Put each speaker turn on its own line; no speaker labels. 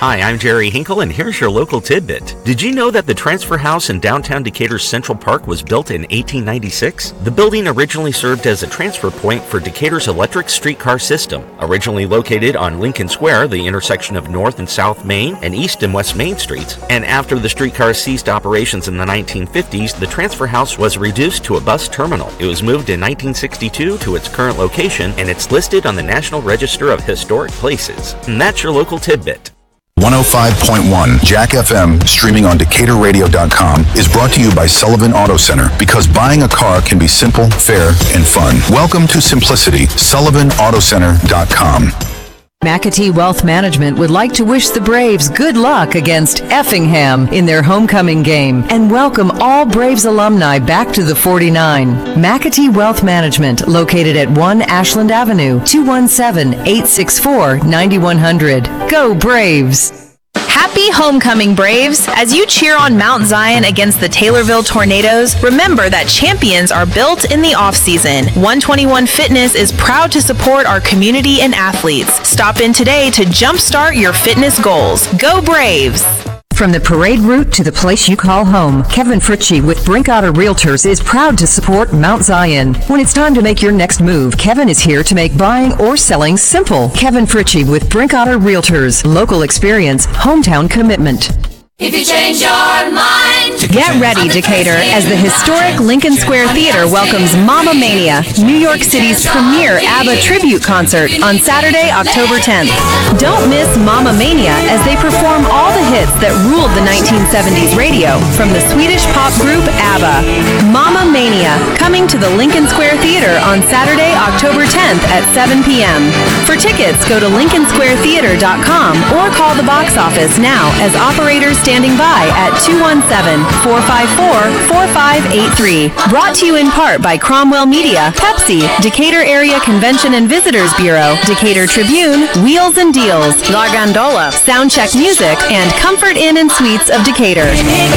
Hi, I'm Jerry Hinkle, and here's your local tidbit. Did you know that the Transfer House in downtown Decatur's Central Park was built in 1896? The building originally served as a transfer point for Decatur's electric streetcar system. Originally located on Lincoln Square, the intersection of North and South Main and East and West Main Streets, and after the streetcars ceased operations in the 1950s, the Transfer House was reduced to a bus terminal. It was moved in 1962 to its current location, and it's listed on the National Register of Historic Places. And that's your local tidbit.
105.1 Jack FM, streaming on DecaturRadio.com, is brought to you by Sullivan Auto Center, because buying a car can be simple, fair, and fun. Welcome to simplicity. SullivanAutoCenter.com.
McAtee Wealth Management would like to wish the Braves good luck against Effingham in their homecoming game and welcome all Braves alumni back to the 49. McAtee Wealth Management, located at 1 Ashland Avenue, 217-864-9100. Go Braves!
Happy homecoming, Braves! As you cheer on Mount Zion against the Taylorville Tornadoes, remember that champions are built in the off-season. 121 Fitness is proud to support our community and athletes. Stop in today to jumpstart your fitness goals. Go Braves!
From the parade route to the place you call home, Kevin Fritchie with Brinkotter Realtors is proud to support Mount Zion. When it's time to make your next move, Kevin is here to make buying or selling simple. Kevin Fritchie with Brinkotter Realtors. Local experience, hometown commitment.
If you change your mind,
get ready, Decatur, as the historic Lincoln Square Theater welcomes Mamma Mania, New York City's premier ABBA tribute concert on Saturday, October 10th. Don't miss Mamma Mania as they perform all the hits that ruled the 1970s radio from the Swedish pop group ABBA. Mamma Mania, coming to the Lincoln Square Theater on Saturday, October 10th at 7 p.m. For tickets, go to LincolnSquareTheater.com or call the box office now as operators standing by at 217-454-4583. Brought to you in part by Cromwell Media, Pepsi, Decatur Area Convention and Visitors Bureau, Decatur Tribune, Wheels and Deals, La Gondola, Soundcheck Music, and Comfort Inn and Suites of Decatur.